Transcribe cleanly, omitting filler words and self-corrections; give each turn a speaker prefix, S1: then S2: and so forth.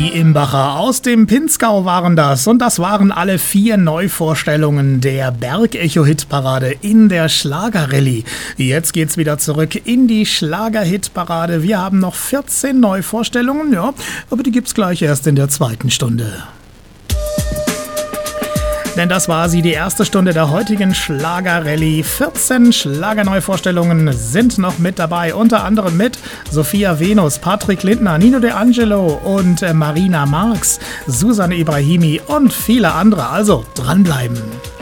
S1: Imbacher aus dem Pinzgau waren das. Und das waren alle 4 Neuvorstellungen der Bergecho-Hitparade in der Schlagerrallye. Jetzt geht's wieder zurück in die Schlager-Hitparade. Wir haben noch 14 Neuvorstellungen, ja, aber die gibt's gleich erst in der zweiten Stunde. Denn das war sie, die erste Stunde der heutigen Schlager-Rallye. 14 Schlagerneuvorstellungen sind noch mit dabei, unter anderem mit Sophia Venus, Patrick Lindner, Nino De Angelo und Marina Marx, Susanne Ibrahimi und viele andere. Also dranbleiben.